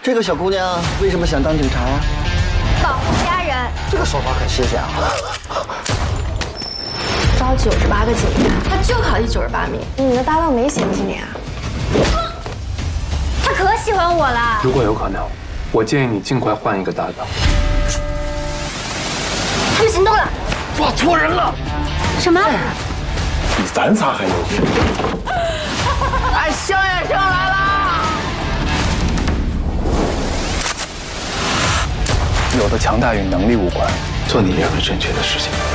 这个小姑娘为什么想当警察呀？ 保护家人。 这个说法很新鲜啊！ 招98个警察，他就考第98名。你的搭档没嫌弃你啊？他可喜欢我了。 如果有可能，我建议你尽快换一个搭档。 他们行动了， 抓错人了！ 什么？ 比咱仨还有劲！ 哎，萧远生来了！ 有的强大与能力无关， 做你认为正确的事情。